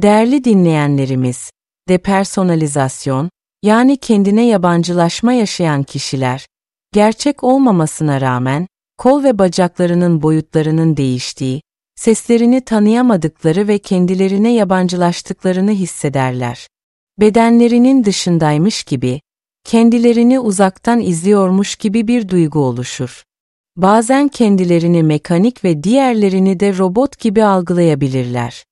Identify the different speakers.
Speaker 1: Değerli dinleyenlerimiz, depersonalizasyon, yani kendine yabancılaşma yaşayan kişiler, gerçek olmamasına rağmen, kol ve bacaklarının boyutlarının değiştiği, seslerini tanıyamadıkları ve kendilerine yabancılaştıklarını hissederler. Bedenlerinin dışındaymış gibi, kendilerini uzaktan izliyormuş gibi bir duygu oluşur. Bazen kendilerini mekanik ve diğerlerini de robot gibi algılayabilirler.